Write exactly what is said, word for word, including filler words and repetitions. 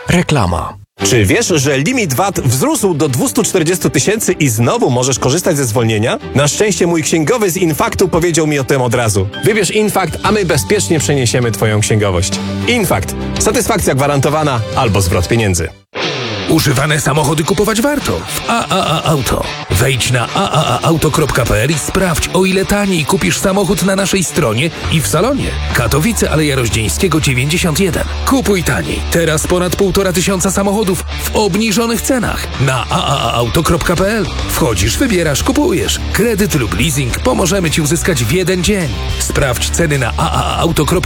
Reklama. Czy wiesz, że limit V A T wzrósł do dwieście czterdzieści tysięcy i znowu możesz korzystać ze zwolnienia? Na szczęście mój księgowy z Infaktu powiedział mi o tym od razu. Wybierz Infakt, a my bezpiecznie przeniesiemy twoją księgowość. Infakt. Satysfakcja gwarantowana albo zwrot pieniędzy. Używane samochody kupować warto w A A A Auto. Wejdź na a a a auto kropka p l i sprawdź, o ile taniej kupisz samochód na naszej stronie i w salonie. Katowice, Aleja Rozdzieńskiego dziewięćdziesiąt jeden. Kupuj taniej. Teraz ponad półtora tysiąca samochodów w obniżonych cenach na a a a auto kropka p l. Wchodzisz, wybierasz, kupujesz. Kredyt lub leasing pomożemy Ci uzyskać w jeden dzień. Sprawdź ceny na a a a auto kropka p l.